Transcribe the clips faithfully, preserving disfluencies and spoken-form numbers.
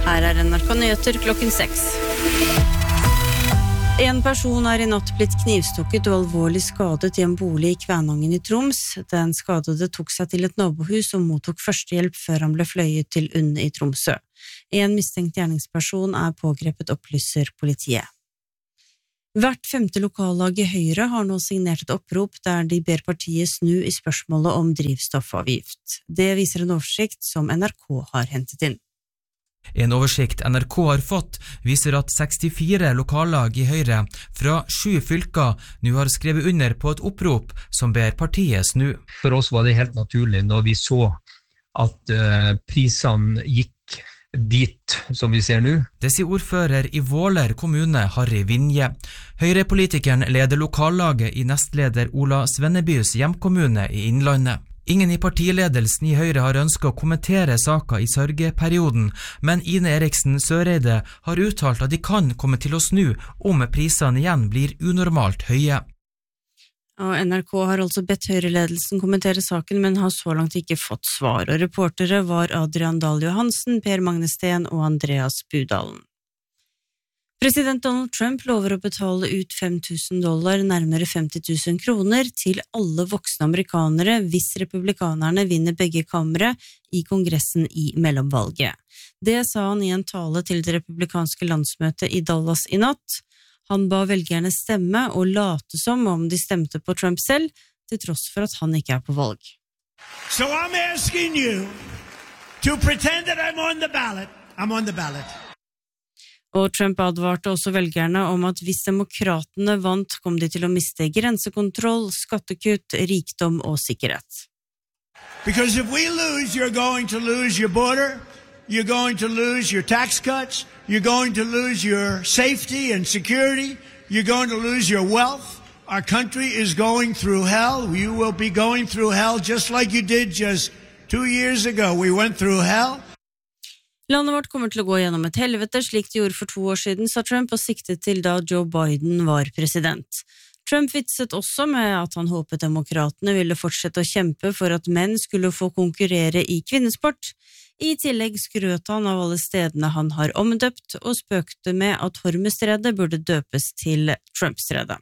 Her er N R K Nyheter klokken seks. En person er i natt blitt knivstukket og alvorlig skadet i en bolig i Kvænangen i Troms. Den skadede tok seg til et nabohus og mottok førstehjelp før han ble fløyet til U N I Tromsø. En mistenkt gjerningsperson er pågrepet, opplyser politiet. Hvert femte lokallag i Høyre har nå signert et opprop der de ber partiet snu i spørsmålet om drivstoffavgift. Det viser en oversikt som N R K har hentet inn. En oversikt N R K har fått viser at sekstifire lokallag i Høyre fra sju fylker nå har skrevet under på et opprop som ber partiet snu. For oss var det helt naturlig når vi så at uh, prisene gikk dit som vi ser nå. Det sier ordfører i Våler kommune, Harry Vinje. Høyre-politikeren leder lokallaget i nestleder Ola Svennebys hjemkommune i Innlandet. Ingen i partiledelsen i Høyre har ønsket å kommentere saka i sørgeperioden, men Ine Eriksen Søreide har uttalt at de kan komme til å snu om prisene igjen blir unormalt høye. Og N R K har altså bedt Høyre-ledelsen kommentere saken, men har så langt ikke fått svar. Og reportere var Adrian Dahl Johansen, Per Magne Steen og Andreas Budalen. President Donald Trump lover å betale ut fem tusen dollar, nærmere femti tusen kroner, til alle voksne amerikanere hvis republikanerne vinner begge kamre i kongressen i mellomvalget. Det sa han i en tale til det republikanske landsmøtet i Dallas i natt. Han ba velgerne stemme og late som om de stemte på Trump selv, til tross for at han ikke er på valg. So I'm asking you to pretend that I'm on the ballot. I'm on the ballot. Og Trump advarte også velgerne om at hvis demokratene vant, kom de til å miste grensekontroll, skattekutt, rikdom og sikkerhet. Because if we lose, you're going to lose your border, you're going to lose your tax cuts, you're going to lose your safety and security, you're going to lose your wealth. Our country is going through hell. You will be going through hell just like you did just two years ago. We went through hell. Landet vårt kommer til å gå gjennom et helvete, slik de gjorde for to år siden, sa Trump, og siktet til da Joe Biden var president. Trump vitset også med at han håpet demokratene ville fortsette å kjempe for at menn skulle få konkurrere i kvinnesport. I tillegg skrøt han av alle stedene han har omdøpt, og spøkte med at Hormuzstredet burde døpes til Trump-stredet.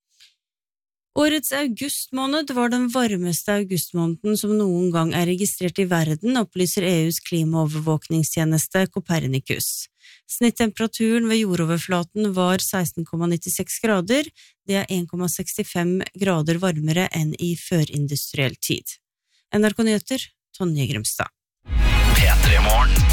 Årets augustmåned var den varmeste augustmåneden som noen gang er registrert i verden, opplyser E U's klimaovervåkningstjeneste Copernicus. Snittemperaturen ved jordoverflaten var seksten komma nittiseks grader, det er en komma sekstifem grader varmere enn i førindustriell tid. N R K Nyheter, Tonje Grimstad. P tre Morgen.